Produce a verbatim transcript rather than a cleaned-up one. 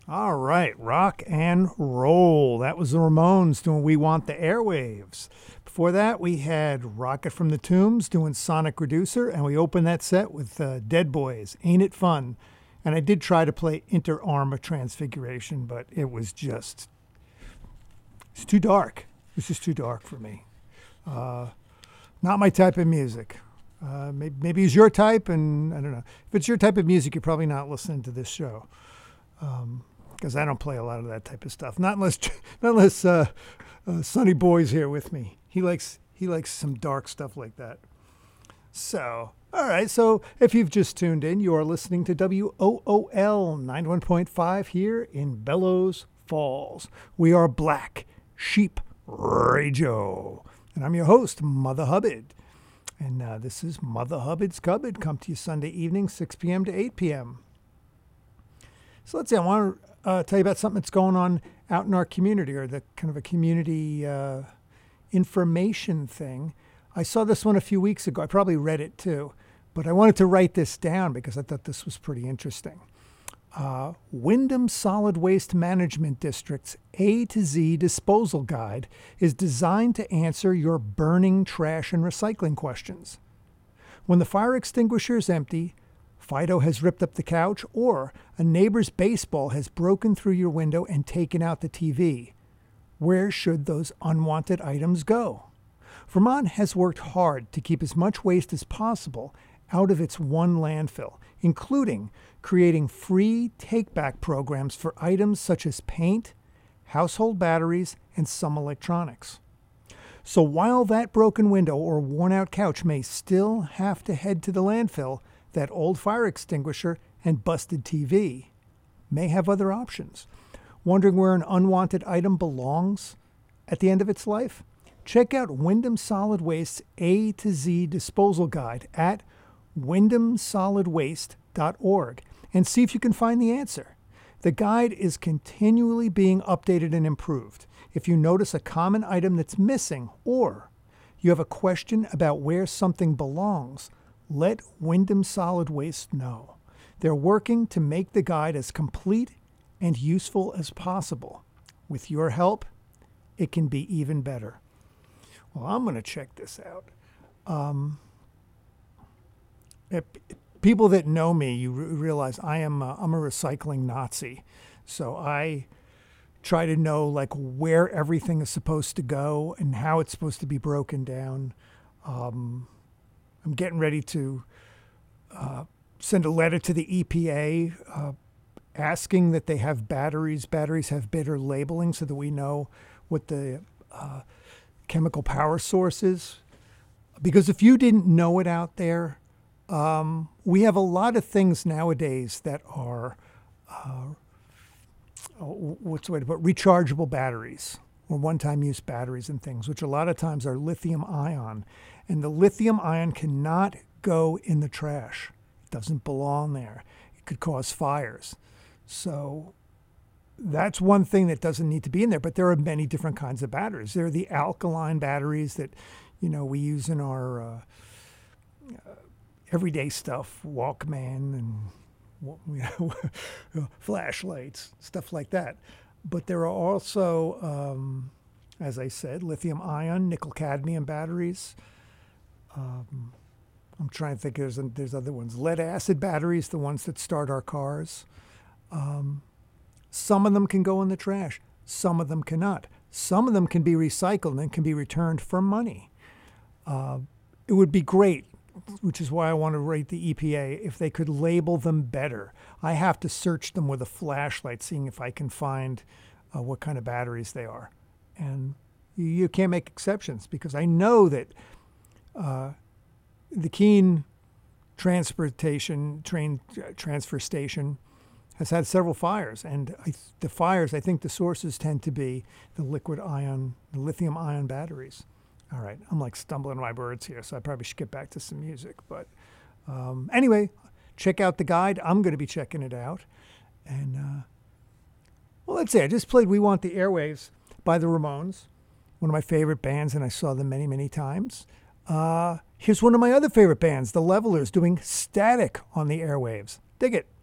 All right, rock and roll. That was the Ramones doing We Want the Airwaves. Before that, we had Rocket from the Tombs doing Sonic Reducer, and we opened that set with uh, Dead Boys, Ain't It Fun? And I did try to play Inter Arma Transfiguration, but it was just, it's too dark. It's just too dark for me. Uh, not my type of music. Uh, maybe, maybe it's your type, and I don't know. If it's your type of music, you're probably not listening to this show. Um, because I don't play a lot of that type of stuff. Not unless, not unless uh, uh, Sonny Boy's here with me. He likes he likes some dark stuff like that. So, all right. So, if you've just tuned in, you are listening to W O O L ninety-one point five here in Bellows Falls. We are Black Sheep Radio, and I'm your host, Mother Hubbard. And uh, this is Mother Hubbard's Cupboard. Come to you Sunday evening, six p.m. to eight p.m. So let's see, I want to uh, tell you about something that's going on out in our community, or the kind of a community uh, information thing. I saw this one a few weeks ago. I probably read it too, but I wanted to write this down because I thought this was pretty interesting. Uh, Wyndham Solid Waste Management District's A to Z Disposal Guide is designed to answer your burning trash and recycling questions. When the fire extinguisher is empty, Fido has ripped up the couch, or a neighbor's baseball has broken through your window and taken out the T V. Where should those unwanted items go? Vermont has worked hard to keep as much waste as possible out of its one landfill, including creating free take-back programs for items such as paint, household batteries, and some electronics. So while that broken window or worn-out couch may still have to head to the landfill, that old fire extinguisher and busted T V may have other options. Wondering where an unwanted item belongs at the end of its life? Check out Wyndham Solid Waste's A to Z Disposal Guide at wyndham solid waste dot org and see if you can find the answer. The guide is continually being updated and improved. If you notice a common item that's missing, or you have a question about where something belongs, let Wyndham Solid Waste know. They're working to make the guide as complete and useful as possible. With your help, it can be even better. Well, I'm going to check this out. Um, if, people that know me, you re- realize I am a, I'm a recycling Nazi. So I try to know like where everything is supposed to go and how it's supposed to be broken down. Um, I'm getting ready to uh, send a letter to the E P A uh, asking that they have batteries. Batteries have better labeling so that we know what the uh, chemical power source is. Because if you didn't know it out there, um, we have a lot of things nowadays that are, uh, what's the way to put it, rechargeable batteries, or one-time use batteries and things, which a lot of times are lithium ion. And the lithium ion cannot go in the trash. It doesn't belong there. It could cause fires. So that's one thing that doesn't need to be in there. But there are many different kinds of batteries. There are the alkaline batteries that, you know, we use in our uh, uh, everyday stuff, Walkman and you know, flashlights, stuff like that. But there are also, um, as I said, lithium ion, nickel cadmium batteries. Um, I'm trying to think, there's, there's other ones. Lead acid batteries, the ones that start our cars. Um, some of them can go in the trash. Some of them cannot. Some of them can be recycled and can be returned for money. Uh, it would be great, which is why I want to rate the E P A, if they could label them better. I have to search them with a flashlight, seeing if I can find uh, what kind of batteries they are. And you, you can't make exceptions, because I know that uh, the Keene transportation train uh, transfer station has had several fires, and I, the fires, I think the sources tend to be the liquid ion, the lithium ion batteries. All right, I'm like stumbling my words here, so I probably should get back to some music. But um, anyway, check out the guide. I'm going to be checking it out. And, uh, well, let's see. I just played We Want the Airwaves by the Ramones, one of my favorite bands, and I saw them many, many times. Uh, here's one of my other favorite bands, the Levelers, doing Static on the Airwaves. Dig it.